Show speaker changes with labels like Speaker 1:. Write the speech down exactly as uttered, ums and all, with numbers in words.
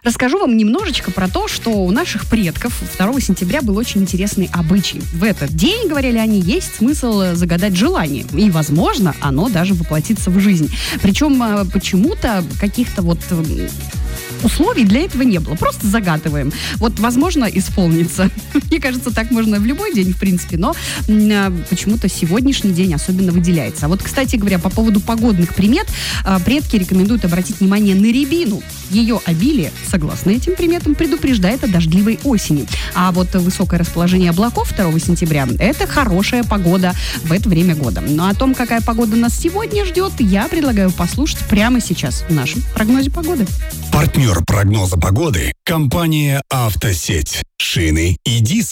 Speaker 1: Расскажу вам немножечко про то, что у наших предков второго сентября был очень интересный обычай. В этот день, говорили они, есть смысл загадать желание. И, возможно, оно даже воплотится в жизнь. Причем почему-то каких-то вот условий для этого не было. Просто загадываем. Вот, возможно, исполнится. Мне кажется, так можно в любой день, в принципе, но почему-то сегодняшний день особенно выделяется. А вот, кстати говоря, по поводу погодных примет, предки рекомендуют обратить внимание на рябину. Ее обилие, согласно этим приметам, предупреждает о дождливой осени. А вот высокое расположение облаков второго сентября – это хорошая погода в это время года. Но о том, какая погода нас сегодня ждет, я предлагаю послушать прямо сейчас в нашем прогнозе погоды.
Speaker 2: Партнер прогноза погоды – компания «Автосеть». Шины и диски.